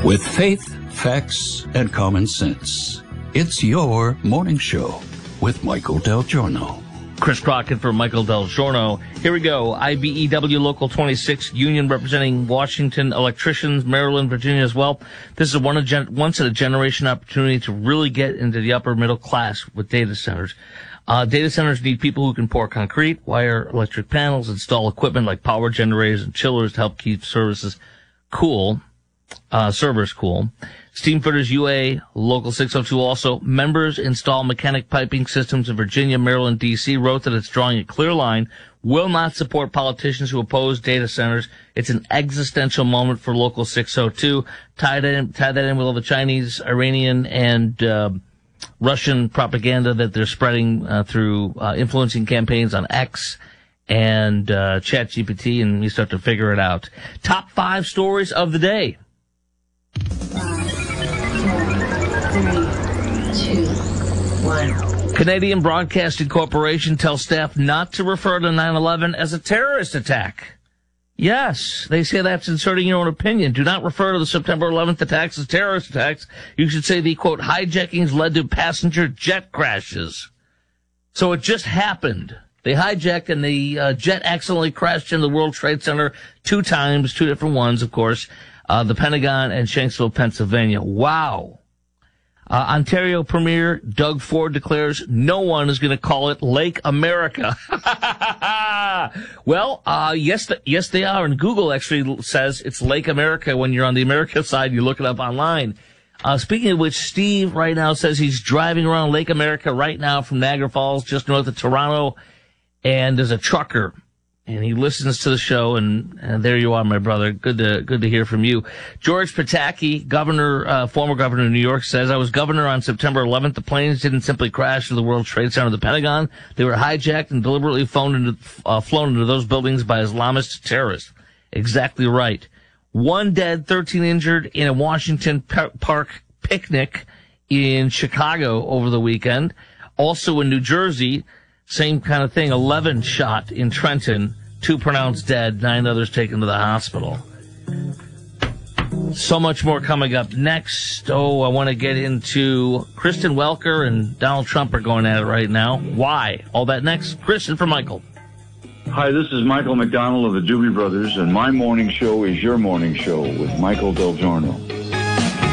With faith, facts, and common sense, it's your morning show with Michael Del Giorno. Chris Crockett for Michael Del Giorno. Here we go. IBEW Local 26, union representing Washington electricians, Maryland, Virginia as well. This is a once-in-a-generation opportunity to really get into the upper middle class with data centers. Data centers need people who can pour concrete, wire electric panels, install equipment like power generators and chillers to help keep servers cool. Steam Fitters UA Local 602 also. Members install mechanic piping systems in Virginia, Maryland, D.C. wrote that it's drawing a clear line, will not support politicians who oppose data centers. It's an existential moment for Local 602. Tie that in with all the Chinese, Iranian, and Russian propaganda that they're spreading through influencing campaigns on X and ChatGPT, and you start to figure it out. Top 5 stories of the day. 5, 4, 3, 2, 1. Canadian Broadcasting Corporation tells staff not to refer to 9/11 as a terrorist attack. Yes, they say that's inserting your own opinion. Do not refer to the September 11th attacks as terrorist attacks. You should say the, quote, hijackings led to passenger jet crashes. So it just happened. They hijacked and the jet accidentally crashed into the World Trade Center 2 times, 2 different ones, of course. The Pentagon and Shanksville, Pennsylvania. Wow. Ontario Premier Doug Ford declares no one is going to call it Lake America. Well, yes, they are. And Google actually says it's Lake America when you're on the America side. You look it up online. Speaking of which, Steve right now says he's driving around Lake America right now from Niagara Falls, just north of Toronto. And there's a trucker. And he listens to the show, and there you are, my brother. Good to hear from you. George Pataki, former governor of New York, says, I was governor on September 11th. The planes didn't simply crash into the World Trade Center of the Pentagon. They were hijacked and deliberately flown into those buildings by Islamist terrorists. Exactly right. 1 dead, 13 injured in a Washington Park picnic in Chicago over the weekend. Also in New Jersey, same kind of thing, 11 shot in Trenton, 2 pronounced dead, 9 others taken to the hospital. So much more coming up next. I want to get into Kristen Welker and Donald Trump are going at it right now. Why? All that next. Kristen for Michael. Hi, this is Michael McDonald of the Doobie Brothers, and my morning show is your morning show with Michael Del Giorno.